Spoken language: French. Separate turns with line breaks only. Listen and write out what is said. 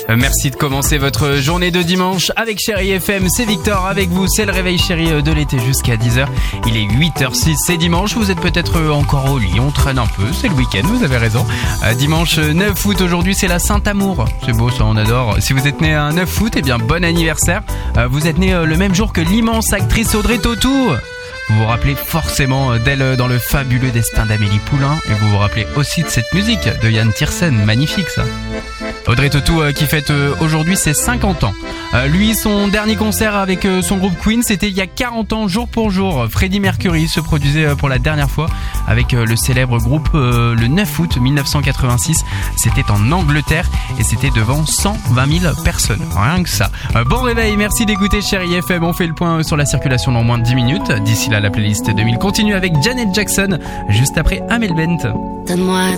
Merci de commencer votre journée de dimanche avec Chérie FM. C'est Victor avec vous. C'est le réveil chéri de l'été jusqu'à 10h. Il est 8h06. C'est dimanche. Vous êtes peut-être encore au lit. On traîne un peu. C'est le week-end. Vous avez raison. Dimanche 9 août. Aujourd'hui, c'est la Saint-Amour. C'est beau, ça. On adore. Si vous êtes né un 9 août, eh bien, bon anniversaire. Vous êtes né le même jour que l'immense actrice Audrey Tautou. Vous vous rappelez forcément d'elle dans le fabuleux destin d'Amélie Poulain. Et vous vous rappelez aussi de cette musique de Yann Tiersen. Magnifique, ça. Audrey Tautou qui fête aujourd'hui ses 50 ans. Lui, son dernier concert avec son groupe Queen, c'était il y a 40 ans, jour pour jour. Freddie Mercury se produisait pour la dernière fois avec le célèbre groupe le 9 août 1986. C'était en Angleterre et c'était devant 120 000 personnes. Rien que ça. Bon réveil, merci d'écouter Chérie FM. On fait le point sur la circulation dans moins de 10 minutes. D'ici là, la playlist 2000 continue avec Janet Jackson, juste après Amel Bent.
Donne-moi